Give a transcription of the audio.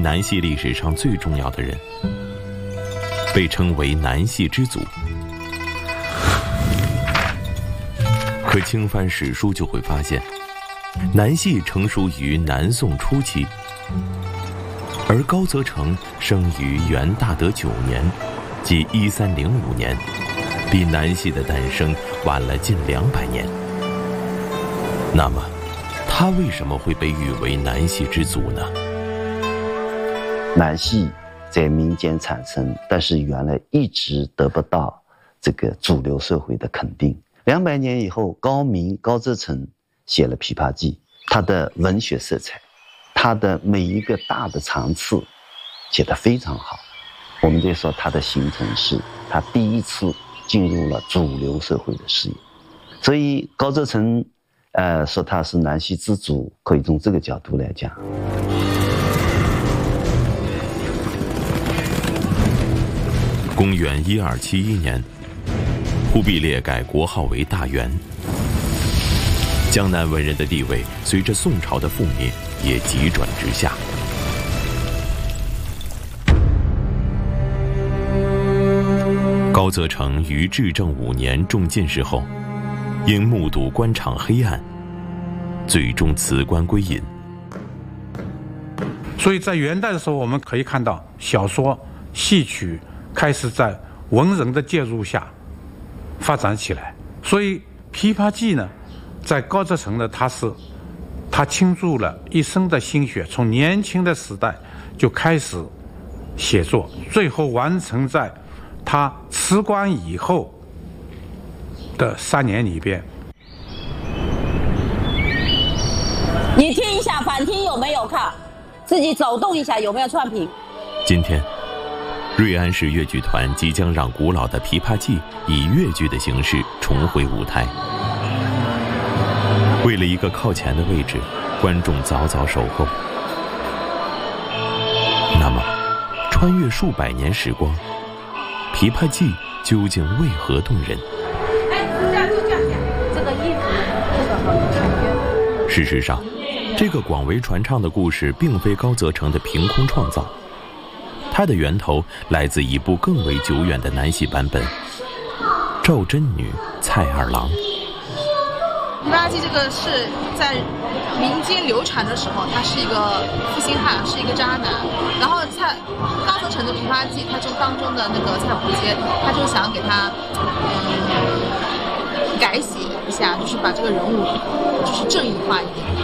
南戏历史上最重要的人，被称为南戏之祖。可轻翻史书就会发现，南戏成熟于南宋初期，而高则成生于元大德9年，即1305年，比南戏的诞生晚了近200年。那么，他为什么会被誉为南戏之祖呢？ 南戏在民间产生，但是原来一直得不到这个主流社会的肯定。200年以后，高明高则成写了《琵琶记》，他的文学色彩，他的每一个大的场次写得非常好。我们就说他的形成是他第一次进入了主流社会的视野。所以高则成说他是南戏之祖，可以从这个角度来讲。 公元1271年，忽必烈改国号为大元，江南文人的地位随着宋朝的覆灭也急转直下。高则成于至正5年中进士后，因目睹官场黑暗，最终辞官归隐。 所以在元代的时候，我们可以看到小说、戏曲开始在文人的介入下发展起来。所以《琵琶记》呢，在高则成的他倾注了一生的心血，从年轻的时代就开始写作，最后完成在他辞官以后的3年里边。 你听一下，反听有没有看？自己走动一下，有没有串屏？ 今天，瑞安市越剧团即将让古老的《琵琶记》以越剧的形式重回舞台。为了一个靠前的位置，观众早早守候。那么，穿越数百年时光，《琵琶记》究竟为何动人？ 这个衣服， 事实上，这个广为传唱的故事并非高则成的凭空创造，它的源头来自一部更为久远的南戏版本《赵真女蔡二郎》。 琵琶记这个是在民间流传的时候，他是一个负心汉，是一个渣男。然后高则成的《琵琶记》，他这当中的那个蔡伯喈，他就想给他改写一下，就是把这个人物就是正义化一点。